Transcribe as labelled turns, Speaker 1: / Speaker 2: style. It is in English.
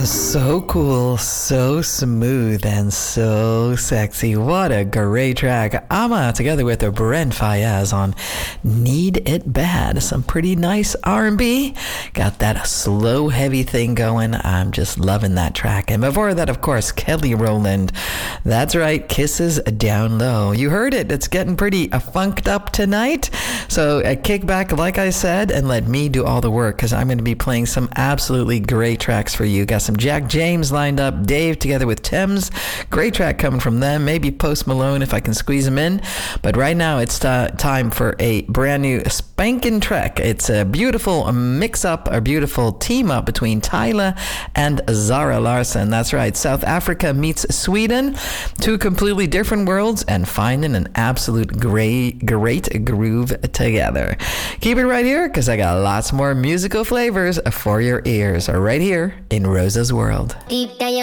Speaker 1: So cool, so smooth, and so sexy. What a great track. Ama together with Brent Fayez on Need It Bad. Some pretty nice R&B. Got that slow, heavy thing going. I'm just loving that track. And before that, of course, Kelly Rowland. That's right, Kisses Down Low. You heard it. It's getting pretty funked up tonight. So kick back, like I said, and let me do all the work, because I'm going to be playing some absolutely great tracks for you. Got some Jack James lined up, Dave together with Thames. Great track coming from them. Maybe Post Malone if I can squeeze him in. But right now it's time for a brand new spanking track. It's a beautiful mix-up, a beautiful team-up between Tyla and Zara Larsson. That's right, South Africa meets Sweden. Two completely different worlds and finding an absolute great groove together. Keep it right here, because I got lots more musical flavors for your ears right here in Rosa's World.
Speaker 2: Deep down